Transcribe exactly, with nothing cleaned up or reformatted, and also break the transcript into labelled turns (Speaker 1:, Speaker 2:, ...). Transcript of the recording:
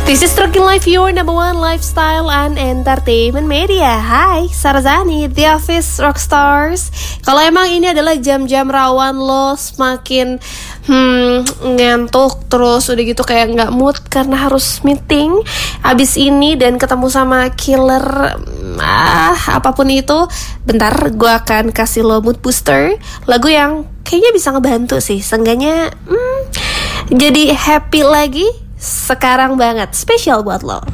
Speaker 1: This is Trucking Life, your number one lifestyle and entertainment media. Hai, Sarzani, The Office Rockstars. Kalau emang ini adalah jam-jam rawan lo semakin hmm, ngantuk, terus udah gitu kayak gak mood karena harus meeting abis ini dan ketemu sama killer, ah, apapun itu, bentar gue akan kasih lo mood booster, lagu yang kayaknya bisa ngebantu sih. Seenggaknya hmm, jadi happy lagi sekarang banget, spesial buat lo.